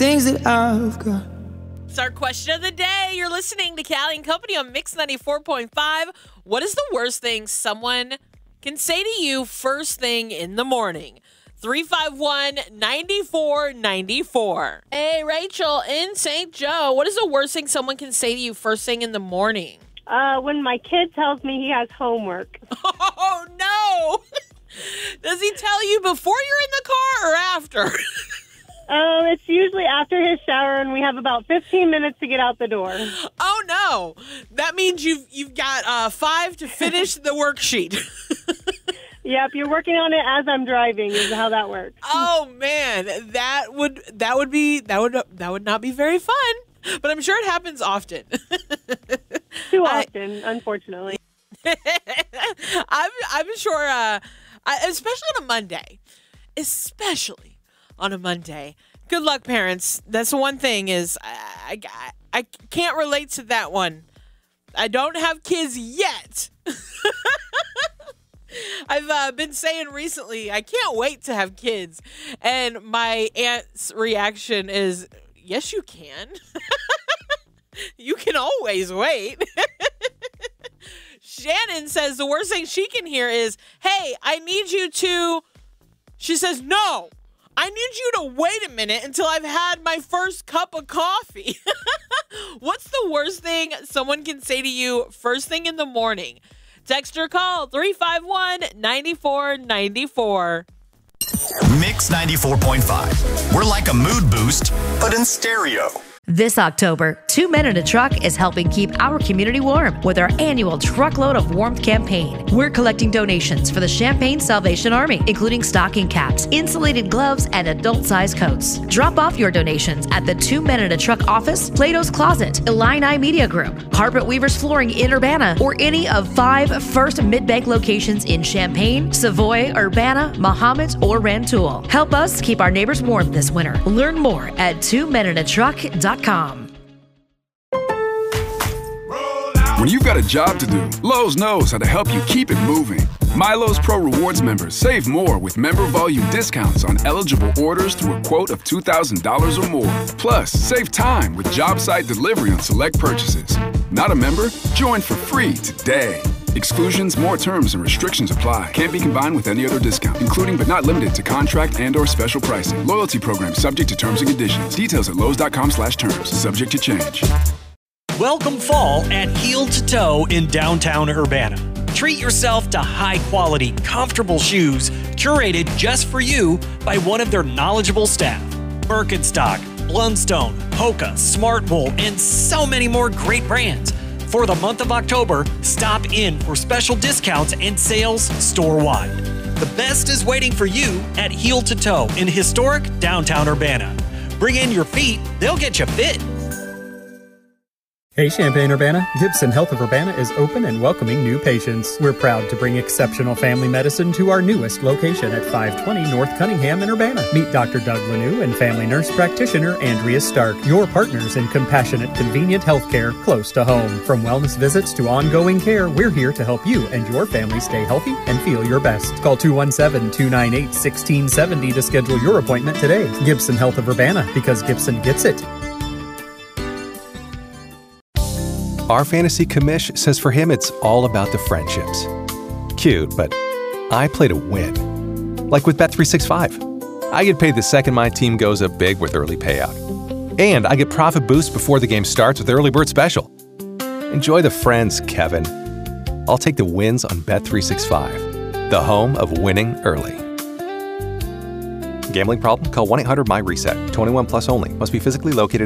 things that I've got. It's our question of the day. You're listening to Callie and Company on Mix 94.5. What is the worst thing someone can say to you first thing in the morning? 351-9494. Hey, Rachel in St. Joe. What is the worst thing someone can say to you first thing in the morning? When my kid tells me he has homework. Oh, no. Does he tell you before you're in the car or after? It's usually after his shower, and we have about 15 minutes to get out the door. Oh, no. That means you've got 5 to finish the worksheet. Yep, you're working on it as I'm driving is how that works. Oh, man. That would not be very fun. But I'm sure it happens often. Too often, unfortunately. I'm sure, especially on a Monday. Especially on a Monday. Good luck, parents. That's the one thing is I can't relate to that one. I don't have kids yet. I've been saying recently, I can't wait to have kids. And my aunt's reaction is, yes, you can. You can always wait. Shannon says the worst thing she can hear is, hey, I need you to... She says, no, I need you to wait a minute until I've had my first cup of coffee. What's the worst thing someone can say to you first thing in the morning? Text or call 351-9494. Mix 94.5. We're like a mood boost, but in stereo. This October, 2 Men and a Truck is helping keep our community warm with our annual Truckload of Warmth campaign. We're collecting donations for the Champaign Salvation Army, including stocking caps, insulated gloves, and adult-sized coats. Drop off your donations at the 2 Men and a Truck office, Plato's Closet, Illini Media Group, Carpet Weavers Flooring in Urbana, or any of 5 First Mid-Bank locations in Champaign, Savoy, Urbana, Mahomet, or Rantoul. Help us keep our neighbors warm this winter. Learn more at 2menandatruck.com. When you've got a job to do, Lowe's knows how to help you keep it moving. MyLowe's Pro Rewards members save more with member volume discounts on eligible orders through a quote of $2,000 or more. Plus, save time with job site delivery on select purchases. Not a member? Join for free today. Exclusions, more terms, and restrictions apply. Can't be combined with any other discount, including but not limited to contract and/or special pricing. Loyalty program subject to terms and conditions. Details at lowes.com/terms. Subject to change. Welcome fall at Heel to Toe in downtown Urbana. Treat yourself to high-quality, comfortable shoes curated just for you by one of their knowledgeable staff. Birkenstock, Blundstone, Hoka, Smartwool, and so many more great brands. For the month of October, stop in for special discounts and sales store-wide. The best is waiting for you at Heel to Toe in historic downtown Urbana. Bring in your feet, they'll get you fit. Hey Champaign-Urbana, Gibson Health of Urbana is open and welcoming new patients. We're proud to bring exceptional family medicine to our newest location at 520 North Cunningham in Urbana. Meet Dr. Doug Lanou and family nurse practitioner Andrea Stark, your partners in compassionate, convenient healthcare close to home. From wellness visits to ongoing care, we're here to help you and your family stay healthy and feel your best. Call 217-298-1670 to schedule your appointment today. Gibson Health of Urbana, because Gibson gets it. Our fantasy commish says for him it's all about the friendships. Cute, but I play to win. Like with Bet365. I get paid the second my team goes up big with early payout. And I get profit boost before the game starts with Early Bird Special. Enjoy the friends, Kevin. I'll take the wins on Bet365, the home of winning early. Gambling problem? Call 1-800-MY-RESET. 21 plus only. Must be physically located